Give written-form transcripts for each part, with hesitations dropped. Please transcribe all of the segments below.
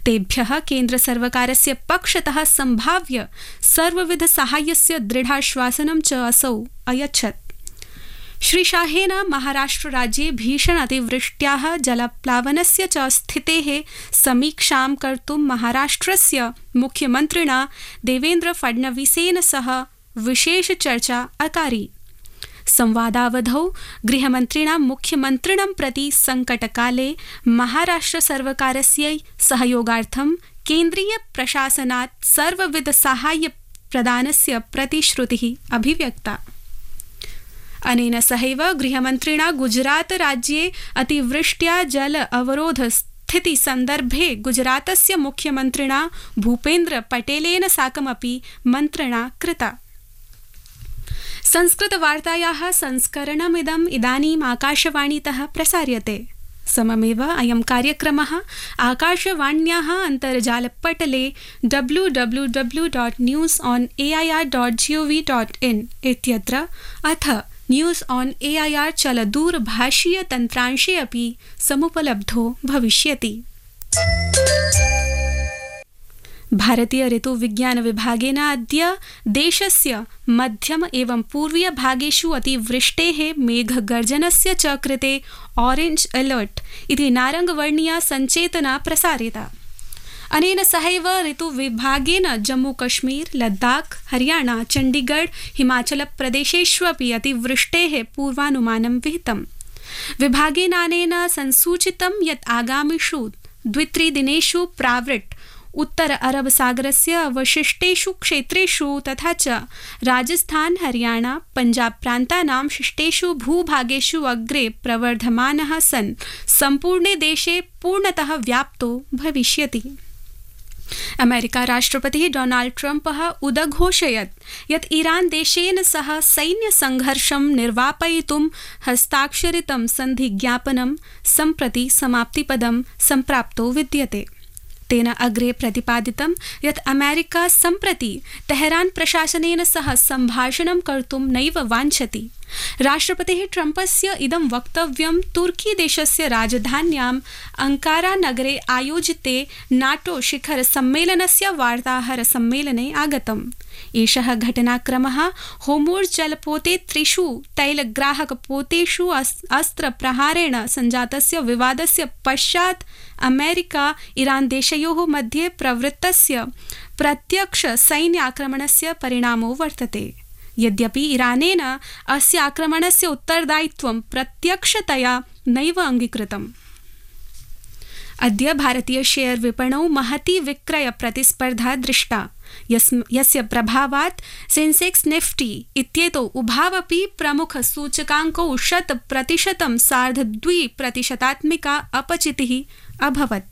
तेभ्यः केन्द्रसर्वकारस्य पक्षतः सम्भाव्य सर्वविधसाहाय्यस्य दृढाश्वासनं च असौ अयच्छत्। श्री शाहेन महाराष्ट्रराज्ये भीषण अतिवृष्ट्याः जलप्लावनस्य च स्थितेः समीक्षां कर्तुं महाराष्ट्रस्य मुख्यमन्त्रिणा देवेन्द्र फडणवीसेन सह विशेषचर्चा अकारी। संवादावधौ गृहमन्त्रिणा मुख्यमन्त्रिणं प्रति संकटकाले महाराष्ट्रसर्वकारस्य सहयोगार्थं केन्द्रीयप्रशासनात् सर्वविधसाहाय्यप्रदानस्य प्रतिश्रुतिः अभिव्यक्ता। अनेन सहैव गृहमन्त्रिणा गुजरातराज्ये अतिवृष्ट्या जल अवरोध स्थिति सन्दर्भे गुजरातस्य मुख्यमन्त्रिणा भूपेन्द्र पटेलेन साकमपि मन्त्रणा कृता। संस्कृतवार्तायाः संस्करणमिदम् इदानीम् आकाशवाणीतः प्रसार्यते। सममेव अयं कार्यक्रमः आकाशवाण्याः अन्तर्जालपटले www.newsonair.gov.in इत्यत्र अथ न्यूज़ ऑन एआईआर चलदूरभाषीय तन्त्रांशे अपि समुपलब्धो भविष्यति। भारतीय ऋतुविज्ञान विभागेन अद्य देशस्य मध्यम एवं पूर्वीय भागेषु अतिवृष्टेः मेघगर्जनस्य च कृते ऑरेंज अलर्ट इति नारङ्गवर्णीया सञ्चेतना प्रसारिता। अनेन सहैव ऋतुविभागेन जम्मूकश्मीर, लद्दाख, हरियाणा, चण्डीगढ़, हिमाचलप्रदेशेष्वपि अतिवृष्टेः पूर्वानुमानं विहितम्। विभागेनानेन संसूचितं यत् आगामिषु 2-3 दिनेषु प्रावृट् उत्तर अरब सागरस्य अवशिष्टेषु क्षेत्रेषु तथा च राजस्थान, हरियाणा, पंजाब प्रान्तानां शिष्टेषु भूभागेषु अग्रे प्रवर्धमानः सन् सम्पूर्णे देशे पूर्णतः व्याप्तो भविष्यति। अमेरिका राष्ट्रपतिः डोनाल्ड ट्रम्पः उदघोषयत् यत् ईरान देशेन सह सैन्यसङ्घर्षं निर्वापयितुं हस्ताक्षरितं सन्धिज्ञापनं सम्प्रति समाप्तिपदं सम्प्राप्तो विद्यते। तेन अग्रे प्रतिपादितं यत् अमेरिका सम्प्रति तेहरान प्रशासनेन सह सम्भाषणं कर्तुं नैव वाञ्छति। राष्ट्रपतिः ट्रम्पस्य इदं वक्तव्यं तुर्की देशस्य राजधान्याम् अंकारा नगरे आयोजिते नाटो शिखर सम्मेलनस्य वार्ताहर सम्मेलने आगतम्। एषः घटनाक्रमः होर्मुज़ जलपोते 3 तैलग्राहकपोतेषु अस्त्रप्रहारेण सञ्जातस्य विवादस्य पश्चात् अमेरिका ईरान देशयोः मध्ये प्रवृत्तस्य प्रत्यक्ष सैन्य आक्रमणस्य परिणामो वर्तते। यद्यपि ईरानेन अस्य आक्रमणस्य उत्तरदायित्वं प्रत्यक्षतया नैव अङ्गीकृतम्। अद्य भारतीय शेयर विपणौ महती विक्रय प्रतिस्पर्धा दृष्टा, यस्य प्रभावात् सेंसेक्स निफ्टी इत्येतौ उभावपि प्रमुख सूचकाङ्कौ 100% 2.5% अपचितिः अभवत्।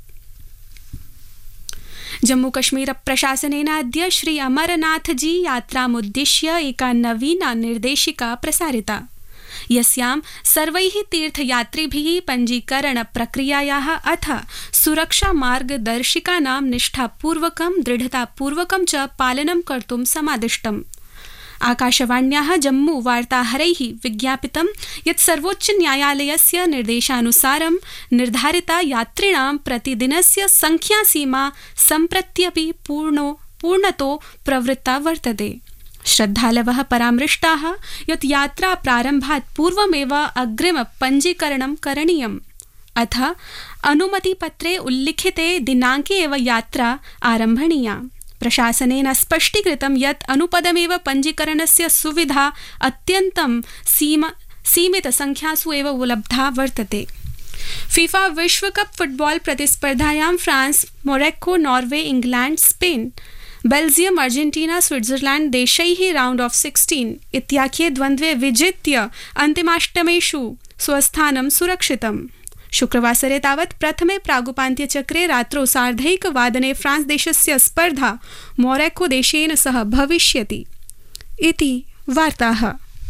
जम्मूकश्मीर प्रशासनेन अद्य श्री अमरनाथजी यात्रामुद्दिश्य एका नवीना निर्देशिका प्रसारिता, यस्यां सर्वैः तीर्थयात्रिभिः पञ्जीकरण प्रक्रियायाः अथ सुरक्षा मार्गदर्शिकानां निष्ठापूर्वकं दृढतापूर्वकं च पालनं कर्तुं समादिष्टम्। आकाशवाण्याः जम्मू वार्ताहरैः विज्ञापितं यत् सर्वोच्चन्यायालयस्य निर्देशानुसारं निर्धारिता यात्रिणां प्रतिदिनस्य संख्यासीमा सम्प्रत्यपि पूर्णतो प्रवृत्ता वर्तते। श्रद्धालवः परामृष्टाः यत् यात्रा प्रारम्भात् पूर्वमेव अग्रिम पञ्जीकरणं करणीयम्, अथ अनुमतिपत्रे उल्लिखिते दिनाङ्के एव यात्रा आरम्भणीया। प्रशासनेन स्पष्टीकृतं यत् अनुपदमेव पञ्जीकरणस्य सुविधा अत्यन्तं सीमितसंख्यासु एव उपलब्धा वर्तते। फीफा विश्वकप football प्रतिस्पर्धायां France, Morocco, Norway, England, Spain, Belgium, Argentina, Switzerland देशैः round of 16 इत्याख्ये द्वन्द्वे विजित्य अन्तिमाष्टमेषु स्वस्थानं सुरक्षितम्। शुक्रवासरे तावत् प्रथमे प्रागुपान्त्यचक्रे रात्रौ 1:30 फ्रांस देशस्य स्पर्धा मोरक्को देशेन सह भविष्यति इति वार्ताः।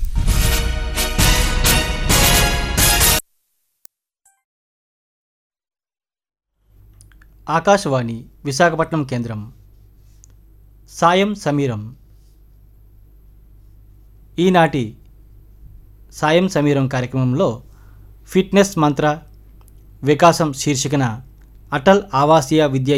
ఆకాశవాణి విశాఖపట్నం కేంద్రం సాయం సమీరం. ఈనాటి సాయం సమీరం కార్యక్రమంలో ఫిట్నెస్ మంత్ర వికాసం శీర్షికన అటల్ ఆవాసీయ విద్య